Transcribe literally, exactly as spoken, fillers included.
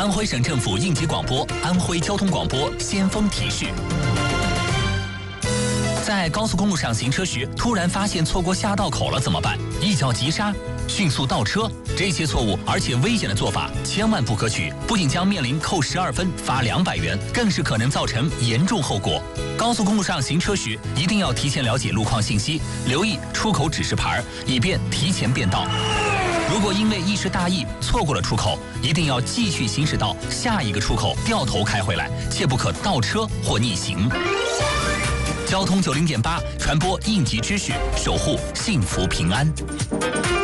安徽省政府应急广播、安徽交通广播先锋提示：在高速公路上行车时，突然发现错过下道口了怎么办？一脚急刹，迅速倒车，这些错误而且危险的做法千万不可取，不仅将面临扣十二分、罚两百元，更是可能造成严重后果。高速公路上行车时，一定要提前了解路况信息，留意出口指示牌，以便提前变道。如果因为一时大意错过了出口，一定要继续行驶到下一个出口，掉头开回来，切不可倒车或逆行。交通九零点八，传播应急知识，守护幸福平安。